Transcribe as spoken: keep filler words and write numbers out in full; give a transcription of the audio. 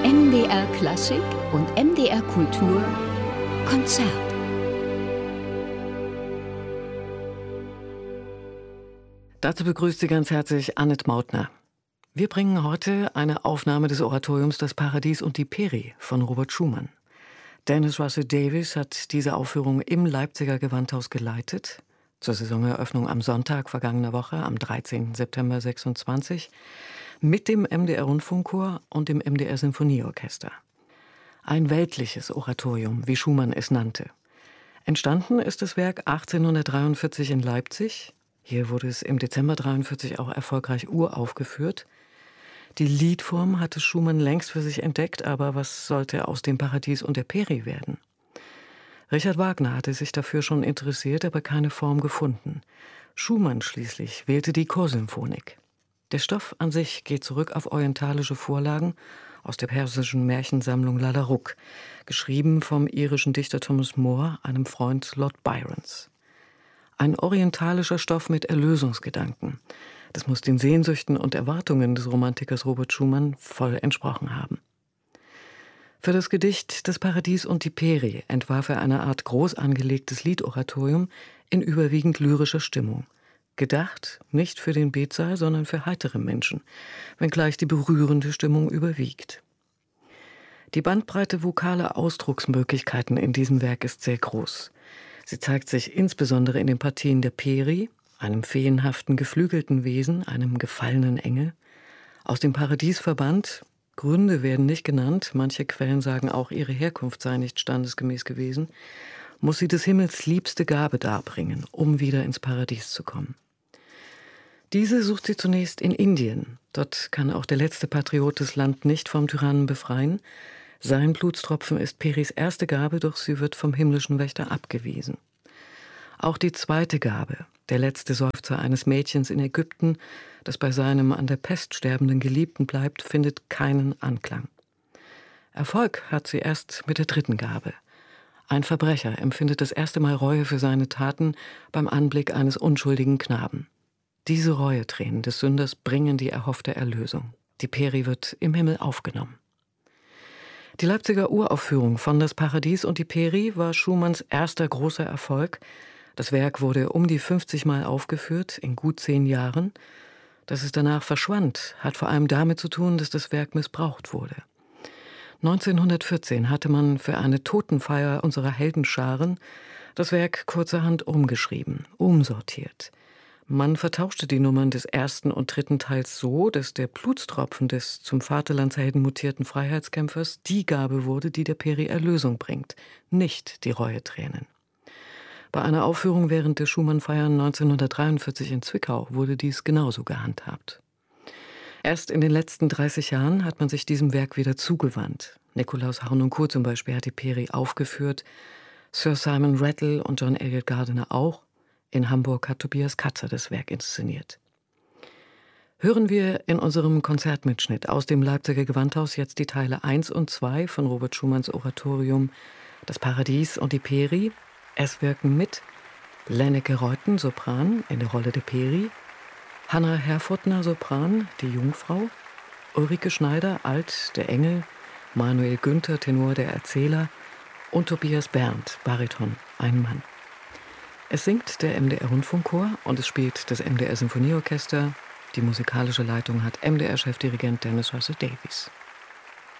M D R Klassik und M D R Kultur Konzert. Dazu begrüßt Sie ganz herzlich Annette Mautner. Wir bringen heute eine Aufnahme des Oratoriums Das Paradies und die Peri von Robert Schumann. Dennis Russell Davies hat diese Aufführung im Leipziger Gewandhaus geleitet. Zur Saisoneröffnung am Sonntag vergangener Woche, am dreizehnten September sechsundzwanzig, mit dem M D R-Rundfunkchor und dem M D R-Sinfonieorchester. Ein weltliches Oratorium, wie Schumann es nannte. Entstanden ist das Werk achtzehnhundertdreiundvierzig in Leipzig. Hier wurde es im Dezember dreiundvierzig auch erfolgreich uraufgeführt. Die Liedform hatte Schumann längst für sich entdeckt, aber was sollte aus dem Paradies und der Peri werden? Richard Wagner hatte sich dafür schon interessiert, aber keine Form gefunden. Schumann schließlich wählte die Chorsymphonik. Der Stoff an sich geht zurück auf orientalische Vorlagen aus der persischen Märchensammlung Lalla Rookh, geschrieben vom irischen Dichter Thomas Moore, einem Freund Lord Byrons. Ein orientalischer Stoff mit Erlösungsgedanken. Das muss den Sehnsüchten und Erwartungen des Romantikers Robert Schumann voll entsprochen haben. Für das Gedicht Das Paradies und die Peri entwarf er eine Art groß angelegtes Liedoratorium in überwiegend lyrischer Stimmung. Gedacht nicht für den Betsaal, sondern für heitere Menschen, wenngleich die berührende Stimmung überwiegt. Die Bandbreite vokaler Ausdrucksmöglichkeiten in diesem Werk ist sehr groß. Sie zeigt sich insbesondere in den Partien der Peri, einem feenhaften, geflügelten Wesen, einem gefallenen Engel, aus dem Paradies verbannt. Gründe werden nicht genannt, manche Quellen sagen auch, ihre Herkunft sei nicht standesgemäß gewesen, muss sie des Himmels liebste Gabe darbringen, um wieder ins Paradies zu kommen. Diese sucht sie zunächst in Indien. Dort kann auch der letzte Patriot das Land nicht vom Tyrannen befreien. Sein Blutstropfen ist Peris erste Gabe, doch sie wird vom himmlischen Wächter abgewiesen. Auch die zweite Gabe, der letzte Seufzer eines Mädchens in Ägypten, das bei seinem an der Pest sterbenden Geliebten bleibt, findet keinen Anklang. Erfolg hat sie erst mit der dritten Gabe. Ein Verbrecher empfindet das erste Mal Reue für seine Taten beim Anblick eines unschuldigen Knaben. Diese Reuetränen des Sünders bringen die erhoffte Erlösung. Die Peri wird im Himmel aufgenommen. Die Leipziger Uraufführung von Das Paradies und die Peri war Schumanns erster großer Erfolg. Das Werk wurde um die fünfzig Mal aufgeführt, in gut zehn Jahren. Dass es danach verschwand, hat vor allem damit zu tun, dass das Werk missbraucht wurde. neunzehnhundertvierzehn hatte man für eine Totenfeier unserer Heldenscharen das Werk kurzerhand umgeschrieben, umsortiert. Man vertauschte die Nummern des ersten und dritten Teils so, dass der Blutstropfen des zum Vaterlandshelden mutierten Freiheitskämpfers die Gabe wurde, die der Peri Erlösung bringt, nicht die Reuetränen. Bei einer Aufführung während der Schumann-Feiern neunzehnhundertdreiundvierzig in Zwickau wurde dies genauso gehandhabt. Erst in den letzten dreißig Jahren hat man sich diesem Werk wieder zugewandt. Nikolaus Harnoncourt zum Beispiel hat die Peri aufgeführt, Sir Simon Rattle und John Eliot Gardiner auch. In Hamburg hat Tobias Katzer das Werk inszeniert. Hören wir in unserem Konzertmitschnitt aus dem Leipziger Gewandhaus jetzt die Teile eins und zwei von Robert Schumanns Oratorium Das Paradies und die Peri. Es wirken mit Lenneke Reuten, Sopran, in der Rolle der Peri, Hanna Herfurtner, Sopran, die Jungfrau, Ulrike Schneider, Alt, der Engel, Manuel Günther, Tenor, der Erzähler und Tobias Berndt, Bariton, ein Mann. Es singt der M D R-Rundfunkchor und es spielt das M D R-Sinfonieorchester. Die musikalische Leitung hat M D R-Chefdirigent Dennis Russell Davies.